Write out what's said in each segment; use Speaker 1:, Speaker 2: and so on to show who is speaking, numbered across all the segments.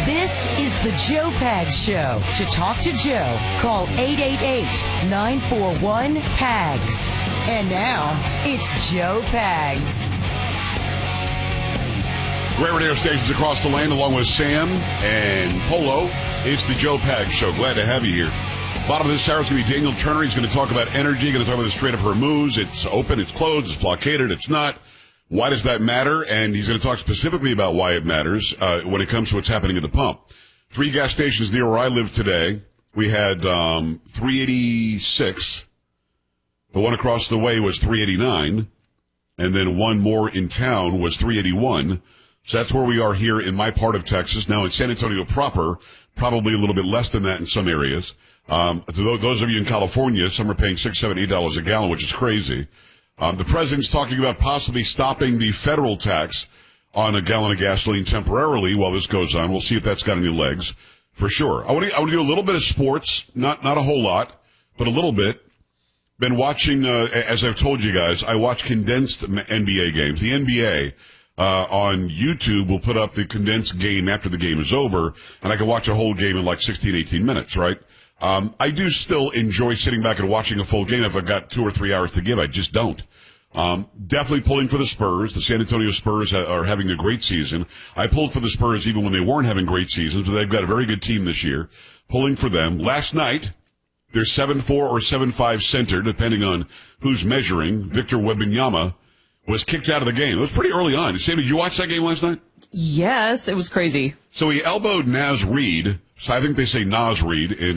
Speaker 1: This is the Joe Pags Show. To talk to Joe, call 888-941-PAGS. And now, it's Joe Pags.
Speaker 2: Great radio stations across the land, along with Sam and Polo. It's the Joe Pags Show. Glad to have you here. Bottom of this hour is going to be Daniel Turner. He's going to talk about energy, going to talk about the Strait of Hormuz. It's open, it's closed, it's blockaded, it's not. Why does that matter? And he's going to talk specifically about why it matters when it comes to what's happening at the pump. 3 gas stations near where I live today. We had 386. The one across the way was 389. And then one more in town was 381. So that's where we are here in my part of Texas. Now in San Antonio proper, probably a little bit less than that in some areas. To those of you in California, some are paying $6, $7, $8 a gallon, which is crazy. The president's talking about possibly stopping the federal tax on a gallon of gasoline temporarily while this goes on. We'll see if that's got any legs, for sure. I want to do a little bit of sports, not a whole lot, but a little bit. Been watching, as I've told you guys, I watch condensed NBA games. The NBA on YouTube will put up the condensed game after the game is over, and I can watch a whole game in like 16, 18 minutes, right? I do still enjoy sitting back and watching a full game if I've got 2 or 3 hours to give. I just don't. Definitely pulling for the Spurs. The San Antonio Spurs are having a great season. I pulled for the Spurs even when they weren't having great seasons, but they've got a very good team this year. Pulling for them. Last night, their 7-4 or 7-5 center, depending on who's measuring, Victor Wembanyama, was kicked out of the game. It was pretty early on. Sam, did you watch that game last night?
Speaker 3: Yes, it was crazy.
Speaker 2: So he elbowed Naz Reid. So I think they say Naz Reid in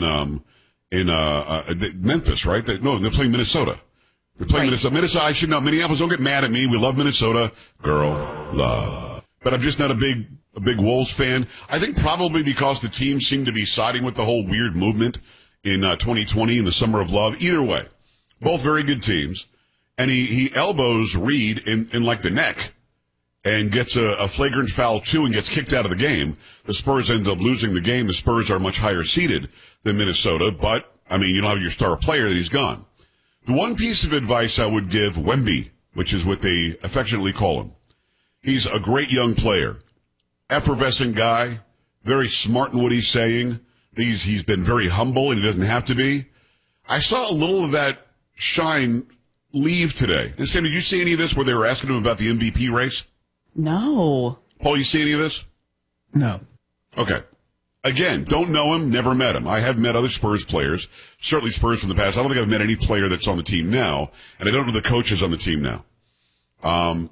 Speaker 2: Memphis, right? They're playing Minnesota. They're playing Minnesota. Minnesota, I should know. Minneapolis, don't get mad at me. We love Minnesota. Girl, love. But I'm just not a big Wolves fan. I think probably because the team seemed to be siding with the whole weird movement in 2020 in the Summer of Love. Either way, both very good teams. And he elbows Reid in like the neck and gets a flagrant foul too and gets kicked out of the game. The Spurs end up losing the game. The Spurs are much higher seeded than Minnesota, but, I mean, you don't have your star player that he's gone. The one piece of advice I would give Wemby, which is what they affectionately call him, he's a great young player, effervescent guy, very smart in what he's saying. He's been very humble, and he doesn't have to be. I saw a little of that shine leave today. And Sam, did you see any of this where they were asking him about the MVP race?
Speaker 3: No.
Speaker 2: Paul, you see any of this?
Speaker 4: No.
Speaker 2: Okay. Again, don't know him, never met him. I have met other Spurs players, certainly Spurs from the past. I don't think I've met any player that's on the team now, and I don't know the coaches on the team now. I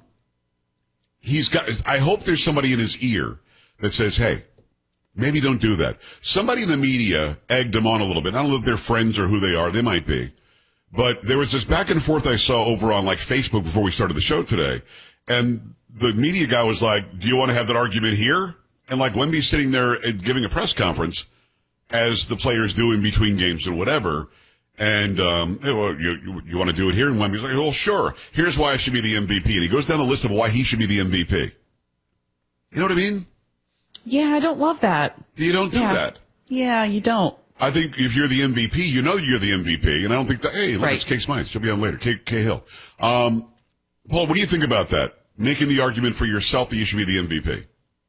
Speaker 2: hope there's somebody in his ear that says, hey, maybe don't do that. Somebody in the media egged him on a little bit. I don't know if they're friends or who they are. They might be. But there was this back and forth I saw over on like Facebook before we started the show today, and the media guy was like, do you want to have that argument here? And like Wemby's sitting there giving a press conference as the players do in between games and whatever. And, hey, well, you want to do it here? And Wemby's like, well, sure. Here's why I should be the MVP. And he goes down the list of why he should be the MVP. You know what I mean?
Speaker 3: Yeah, I don't love that.
Speaker 2: You don't do that.
Speaker 3: Yeah, you don't.
Speaker 2: I think if you're the MVP, you know you're the MVP. And I don't think that, hey, look, it's Kate Smythe. She'll be on later. Kay Hill. Paul, what do you think about that? Making the argument for yourself that you should be the MVP.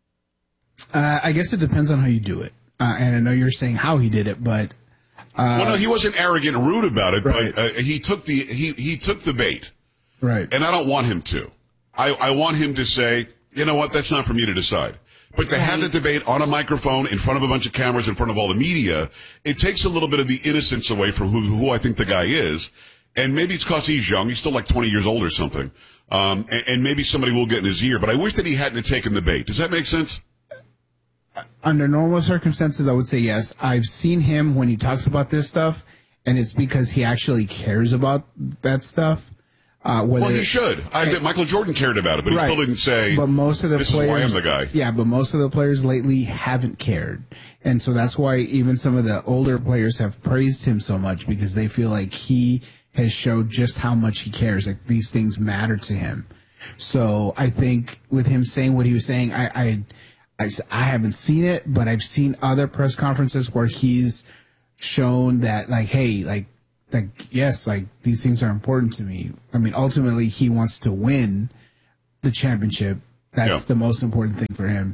Speaker 4: I guess it depends on how you do it. And I know you're saying how he did it, but
Speaker 2: well, no, he wasn't arrogant and rude about it,
Speaker 4: right.
Speaker 2: but he took the bait.
Speaker 4: Right.
Speaker 2: And I don't want him to. I want him to say, you know what, that's not for me to decide. But to have the debate on a microphone in front of a bunch of cameras in front of all the media, it takes a little bit of the innocence away from who I think the guy is. And maybe it's because he's young. He's still like 20 years old or something. And maybe somebody will get in his ear. But I wish that he hadn't taken the bait. Does that make sense?
Speaker 4: Under normal circumstances, I would say yes. I've seen him when he talks about this stuff, and it's because he actually cares about that stuff.
Speaker 2: Well, he should. I think Michael Jordan cared about it, but he still didn't say,
Speaker 4: but most of the
Speaker 2: this
Speaker 4: players,
Speaker 2: is why I'm the guy.
Speaker 4: Yeah, but most of the players lately haven't cared. And so that's why even some of the older players have praised him so much, because they feel like he has showed just how much he cares. Like, these things matter to him. So I think with him saying what he was saying, I haven't seen it, but I've seen other press conferences where he's shown that, like, hey, like, yes, like, these things are important to me. I mean, ultimately, he wants to win the championship. That's the most important thing for him.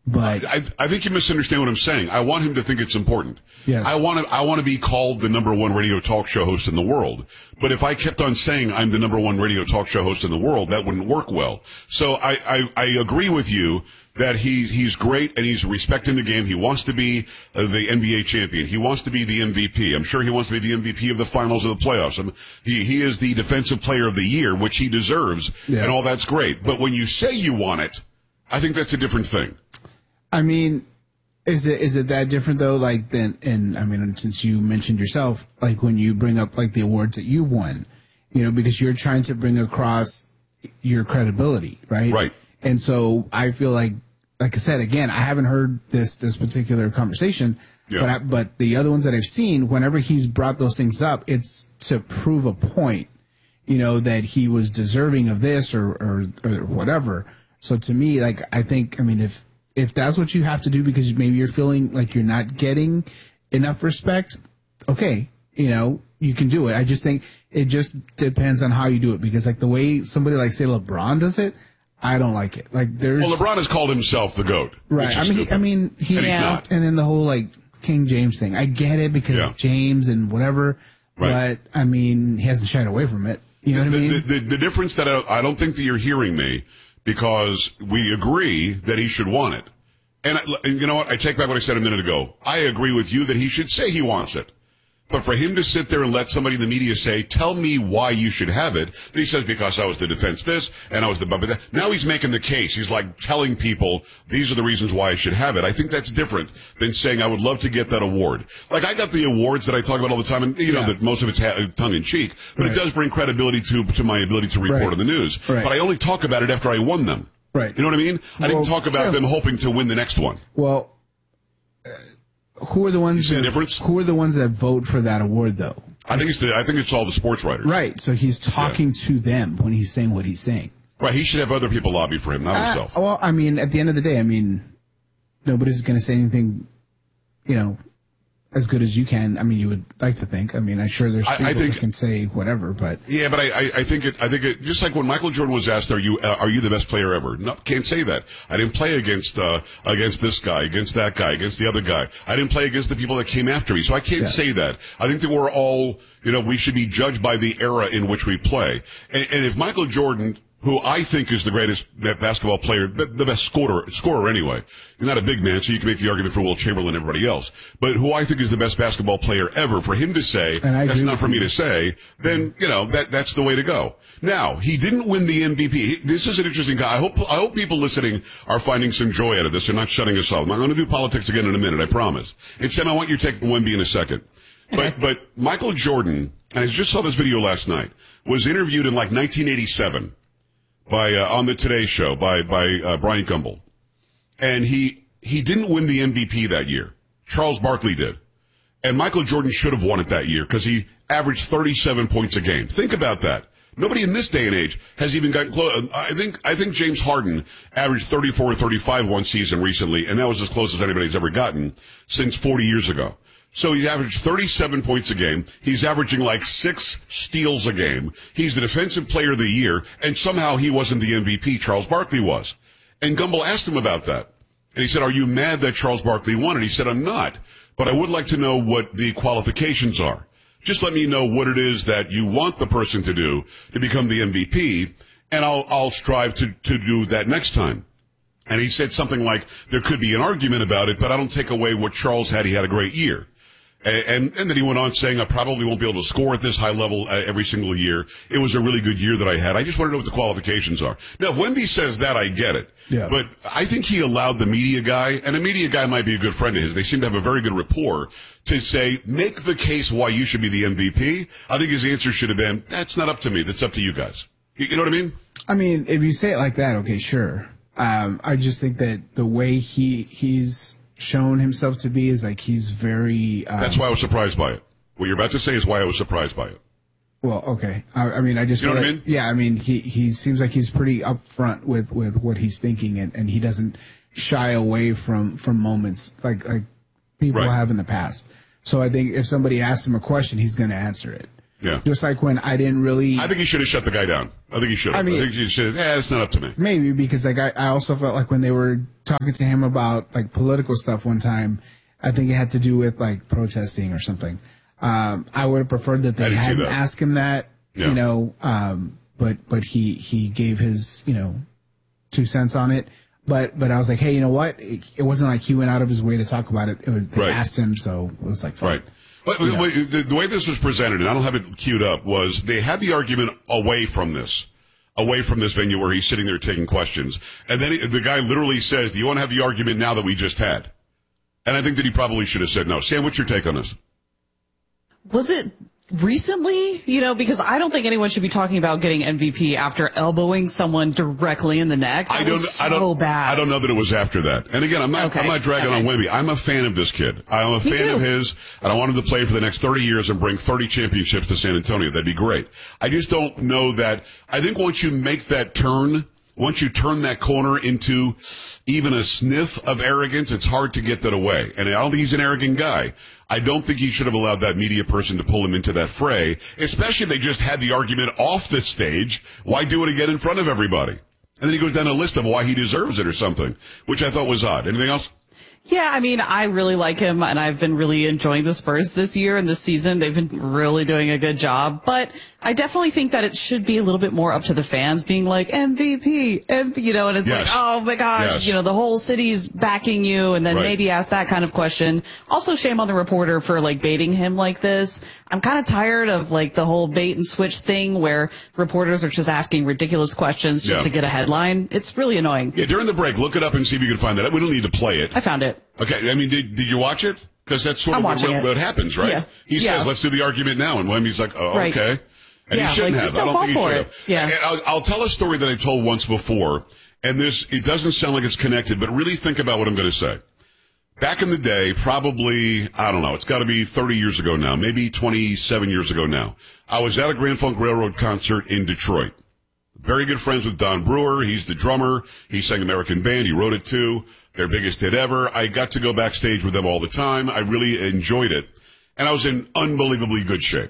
Speaker 4: But
Speaker 2: I think you misunderstand what I'm saying. I want him to think it's important.
Speaker 4: Yes.
Speaker 2: I want to be called the number one radio talk show host in the world. But if I kept on saying I'm the number one radio talk show host in the world, that wouldn't work well. So I agree with you that he's great and he's respecting the game. He wants to be the NBA champion. He wants to be the MVP. I'm sure he wants to be the MVP of the finals of the playoffs. He is the defensive player of the year, which he deserves, and all that's great. But when you say you want it, I think that's a different thing.
Speaker 4: I mean, is it that different though? Like then, and I mean, since you mentioned yourself, like when you bring up like the awards that you've won, because you're trying to bring across your credibility, right?
Speaker 2: Right.
Speaker 4: And so I feel like I said, again, I haven't heard this particular conversation, but the other ones that I've seen, whenever he's brought those things up, it's to prove a point, that he was deserving of this or whatever. So to me, like, I think, I mean, if that's what you have to do because maybe you're feeling like you're not getting enough respect, okay, you can do it. I just think it just depends on how you do it because like the way somebody like say LeBron does it, I don't like it. Like
Speaker 2: LeBron has called himself the GOAT.
Speaker 4: Right.
Speaker 2: He's not.
Speaker 4: And then the whole like King James thing. I get it because James and whatever, but I mean, he hasn't shied away from it. You know what I mean?
Speaker 2: The difference that I don't think that you're hearing me because we agree that he should want it. And you know what? I take back what I said a minute ago. I agree with you that he should say he wants it. But for him to sit there and let somebody in the media say, tell me why you should have it, and he says, because I was the defense this, and I was the bubba that. Now he's making the case. He's like telling people, these are the reasons why I should have it. I think that's different than saying, I would love to get that award. Like, I got the awards that I talk about all the time, and that most of it's tongue-in-cheek, but it does bring credibility to my ability to report on the news.
Speaker 4: Right.
Speaker 2: But I only talk about it after I won them.
Speaker 4: Right.
Speaker 2: You know what I mean? I didn't talk about them hoping to win the next one.
Speaker 4: Well, who are the ones?
Speaker 2: You see the difference?
Speaker 4: Who are the ones that vote for that award, though?
Speaker 2: I think it's all the sports writers.
Speaker 4: Right. So he's talking to them when he's saying what he's saying.
Speaker 2: Right. He should have other people lobby for him, not himself.
Speaker 4: Well, I mean, at the end of the day, I mean, nobody's going to say anything, as good as you can. I mean, you would like to think. I mean, I'm sure there's people that can say whatever, but
Speaker 2: yeah, but I think it just like when Michael Jordan was asked, are you the best player ever? No, can't say that. I didn't play against this guy, against that guy, against the other guy. I didn't play against the people that came after me, so I can't say that. I think that we're all, we should be judged by the era in which we play. And if Michael Jordan, who I think is the greatest basketball player, the best scorer anyway. He's not a big man, so you can make the argument for Will Chamberlain and everybody else. But who I think is the best basketball player ever, for him to say, that's not for me to say, then, that's the way to go. Now, he didn't win the MVP. This is an interesting guy. I hope people listening are finding some joy out of this and not shutting us off. I'm not going to do politics again in a minute, I promise. And Sam, I want you to take Wemby in a second. Okay. But Michael Jordan, and I just saw this video last night, was interviewed in like 1987. On the Today Show by Brian Gumbel. And he didn't win the MVP that year. Charles Barkley did. And Michael Jordan should have won it that year because he averaged 37 points a game. Think about that. Nobody in this day and age has even gotten close. I think James Harden averaged 34 or 35 one season recently, and that was as close as anybody's ever gotten since 40 years ago. So he averaged 37 points a game. He's averaging like 6 steals a game. He's the defensive player of the year, and somehow he wasn't the MVP. Charles Barkley was. And Gumbel asked him about that. And he said, are you mad that Charles Barkley won? And he said, I'm not. But I would like to know what the qualifications are. Just let me know what it is that you want the person to do to become the MVP, and I'll strive to do that next time. And he said something like, there could be an argument about it, but I don't take away what Charles had. He had a great year. And then he went on saying, I probably won't be able to score at this high level every single year. It was a really good year that I had. I just want to know what the qualifications are. Now, if Wemby says that, I get it. Yeah. But I think he allowed the media guy, and a media guy might be a good friend of his. They seem to have a very good rapport to say, make the case why you should be the MVP. I think his answer should have been, that's not up to me. That's up to you guys. You know what I mean?
Speaker 4: I mean, if you say it like that, okay, sure. I just think that the way he's shown himself to be is like he's very
Speaker 2: that's why I was surprised by it. What you're about to say is why I was surprised by it.
Speaker 4: Well, okay. I mean, I just
Speaker 2: you know
Speaker 4: feel
Speaker 2: what
Speaker 4: like,
Speaker 2: I mean?
Speaker 4: Yeah, I mean, he seems like he's pretty upfront with what he's thinking, and he doesn't shy away from moments like people have in the past. So I think if somebody asks him a question, he's going to answer it.
Speaker 2: Yeah.
Speaker 4: Just like when I didn't really.
Speaker 2: I think he should have shut the guy down. I think he should have.
Speaker 4: I mean-
Speaker 2: I think he should have. It's not up to me.
Speaker 4: Maybe because like I also felt like when they were talking to him about like political stuff one time, I think it had to do with like protesting or something. I would have preferred that
Speaker 2: I
Speaker 4: they
Speaker 2: didn't see
Speaker 4: hadn't
Speaker 2: that.
Speaker 4: asked him that,
Speaker 2: Yeah.
Speaker 4: you know, but he gave his, 2 cents on it. But I was like, hey, you know what? It wasn't like he went out of his way to talk about it. They
Speaker 2: Right.
Speaker 4: asked him, so it was like, fine.
Speaker 2: Right. But the way this was presented, and I don't have it queued up, was they had the argument away from this venue where he's sitting there taking questions. And then the guy literally says, do you want to have the argument now that we just had? And I think that he probably should have said no. Sam, what's your take on this?
Speaker 3: Was it recently? Because I don't think anyone should be talking about getting MVP after elbowing someone directly in the neck. That was so bad.
Speaker 2: I don't know that it was after that. And again, I'm not dragging on Wemby. I'm a fan of this kid. I'm a fan of his, and I want him to play for the next 30 years and bring 30 championships to San Antonio. That'd be great. I just don't know that. I think once you make that turn, once you turn that corner into even a sniff of arrogance, it's hard to get that away. And I don't think he's an arrogant guy. I don't think he should have allowed that media person to pull him into that fray, especially if they just had the argument off the stage. Why do it again in front of everybody? And then he goes down a list of why he deserves it or something, which I thought was odd. Anything else?
Speaker 3: Yeah, I really like him, and I've been really enjoying the Spurs this year and this season. They've been really doing a good job, but I definitely think that it should be a little bit more up to the fans being like, MVP, and it's like, oh my gosh, the whole city's backing you, and then maybe ask that kind of question. Also, shame on the reporter for baiting him like this. I'm kind of tired of the whole bait and switch thing where reporters are just asking ridiculous questions just to get a headline. It's really annoying.
Speaker 2: Yeah, during the break, look it up and see if you can find that. We don't need to play it.
Speaker 3: I found it.
Speaker 2: Okay, did you watch it? Because that's sort of what happens, right?
Speaker 3: Yeah.
Speaker 2: He says, let's do the argument now. And Wemby's like, oh, okay. And he shouldn't have.
Speaker 3: Just don't fall for it. Yeah.
Speaker 2: I'll tell a story that I told once before. And it doesn't sound like it's connected, but really think about what I'm going to say. Back in the day, probably, I don't know, it's got to be 30 years ago now, maybe 27 years ago now. I was at a Grand Funk Railroad concert in Detroit. Very good friends with Don Brewer. He's the drummer. He sang American Band. He wrote it too. Their biggest hit ever. I got to go backstage with them all the time. I really enjoyed it. And I was in unbelievably good shape.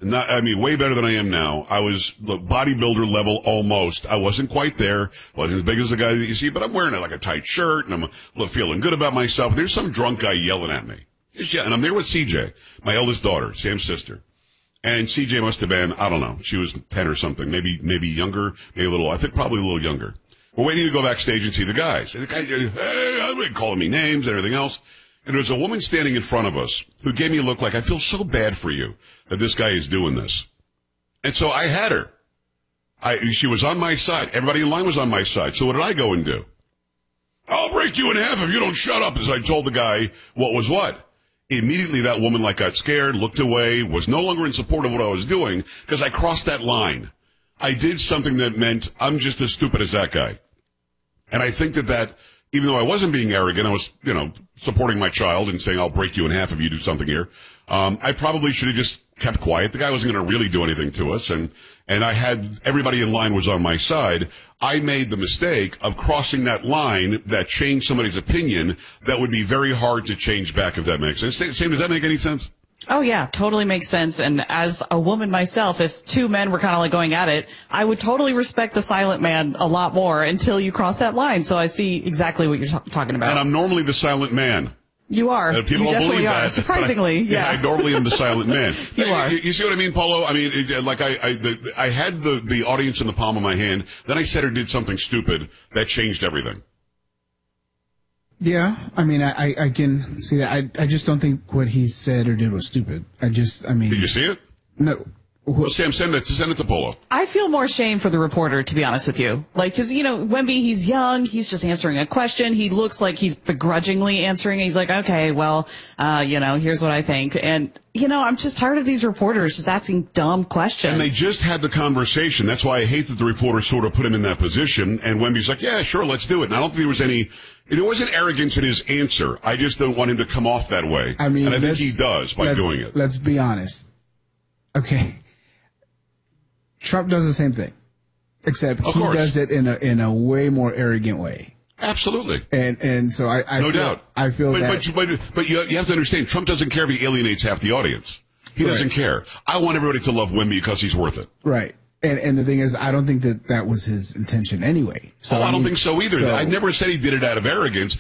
Speaker 2: Way better than I am now. I was bodybuilder level almost. I wasn't quite there. Wasn't as big as the guy that you see, but I'm wearing a tight shirt and I'm feeling good about myself. There's some drunk guy yelling at me. And I'm there with CJ, my eldest daughter, Sam's sister. And CJ must have been, I don't know, she was 10 or something, maybe younger, maybe I think probably a little younger. We're waiting to go backstage and see the guys. And the guy, hey, calling me names and everything else. And there's a woman standing in front of us who gave me a look like, I feel so bad for you that this guy is doing this. And so I had her. She was on my side. Everybody in line was on my side. So what did I go and do? I'll break you in half if you don't shut up, as I told the guy what was what. Immediately that woman got scared, looked away, was no longer in support of what I was doing because I crossed that line. I did something that meant I'm just as stupid as that guy. And I think that even though I wasn't being arrogant, I was, supporting my child and saying, I'll break you in half if you do something here. I probably should have just kept quiet. The guy wasn't going to really do anything to us. And I had everybody in line was on my side. I made the mistake of crossing that line that changed somebody's opinion that would be very hard to change back, if that makes sense. Sam, does that make any sense?
Speaker 3: Oh, yeah, totally makes sense. And as a woman myself, if two men were kind of going at it, I would totally respect the silent man a lot more until you cross that line. So I see exactly what you're talking about.
Speaker 2: And I'm normally the silent man.
Speaker 3: You are.
Speaker 2: People
Speaker 3: you
Speaker 2: don't believe
Speaker 3: are.
Speaker 2: that.
Speaker 3: Surprisingly, yeah.
Speaker 2: I normally am the silent man.
Speaker 3: You are.
Speaker 2: You see what I mean, Paulo? I had the audience in the palm of my hand. Then I said or did something stupid that changed everything.
Speaker 4: Yeah, I can see that. I just don't think what he said or did was stupid. Did you
Speaker 2: see it?
Speaker 4: No.
Speaker 2: Well, Sam, send it to Polo.
Speaker 3: I feel more shame for the reporter, to be honest with you. Because, Wemby, he's young. He's just answering a question. He looks like he's begrudgingly answering. He's like, okay, well, here's what I think. And, I'm just tired of these reporters just asking dumb questions.
Speaker 2: And they just had the conversation. That's why I hate that the reporter sort of put him in that position. And Wemby's like, yeah, sure, let's do it. And I don't think there wasn't arrogance in his answer. I just don't want him to come off that way. And I think he does by doing it.
Speaker 4: Let's be honest. Okay. Trump does the same thing, except he does it in a way more arrogant way.
Speaker 2: Absolutely.
Speaker 4: And so I
Speaker 2: no doubt.
Speaker 4: I feel that.
Speaker 2: But you have to understand, Trump doesn't care if he alienates half the audience. He doesn't care. I want everybody to love Wemby because he's worth it.
Speaker 4: Right. And the thing is, I don't think that was his intention anyway. So
Speaker 2: I don't think so either. I never said he did it out of arrogance.